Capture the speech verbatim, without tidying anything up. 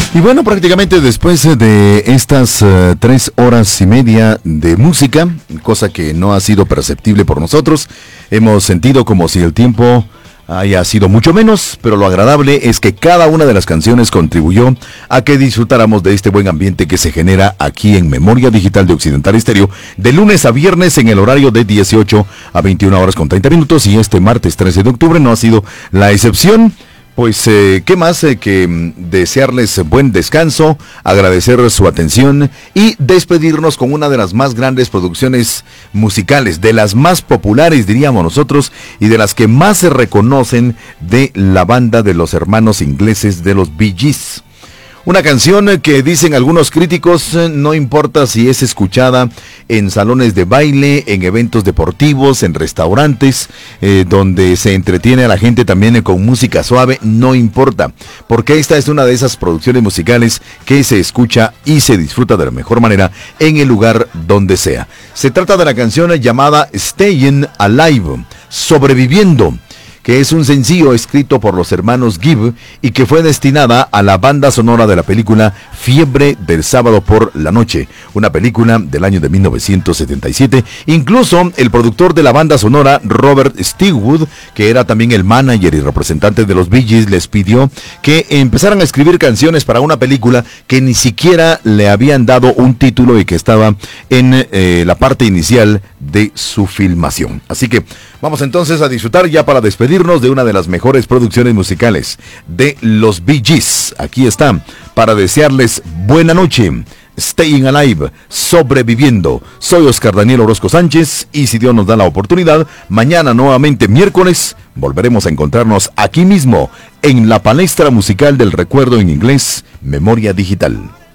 Y bueno, prácticamente después de estas uh, tres horas y media de música, cosa que no ha sido perceptible por nosotros, hemos sentido como si el tiempo haya sido mucho menos, pero lo agradable es que cada una de las canciones contribuyó a que disfrutáramos de este buen ambiente que se genera aquí en Memoria Digital de Occidental Estéreo, de lunes a viernes en el horario de dieciocho a veintiuna horas con treinta minutos, y este martes trece de octubre no ha sido la excepción. Pues, eh, ¿qué más eh, que mm, desearles buen descanso, agradecer su atención y despedirnos con una de las más grandes producciones musicales, de las más populares, diríamos nosotros, y de las que más se reconocen de la banda de los hermanos ingleses de los Bee Gees? Una canción que dicen algunos críticos, no importa si es escuchada en salones de baile, en eventos deportivos, en restaurantes, eh, donde se entretiene a la gente también con música suave, no importa, porque esta es una de esas producciones musicales que se escucha y se disfruta de la mejor manera en el lugar donde sea. Se trata de la canción llamada Staying Alive, Sobreviviendo, que es un sencillo escrito por los hermanos Gibb y que fue destinada a la banda sonora de la película Fiebre del Sábado por la Noche, una película del año de mil novecientos setenta y siete. Incluso el productor de la banda sonora, Robert Stigwood, que era también el manager y representante de los Bee Gees, les pidió que empezaran a escribir canciones para una película que ni siquiera le habían dado un título y que estaba en eh, la parte inicial de su filmación. Así que vamos entonces a disfrutar, ya para despedirnos, de una de las mejores producciones musicales de los Bee Gees. Aquí está, para desearles buena noche. Staying Alive, Sobreviviendo. Soy Oscar Daniel Orozco Sánchez, y si Dios nos da la oportunidad, mañana nuevamente miércoles, volveremos a encontrarnos aquí mismo, en la palestra musical del recuerdo en inglés, Memoria Digital.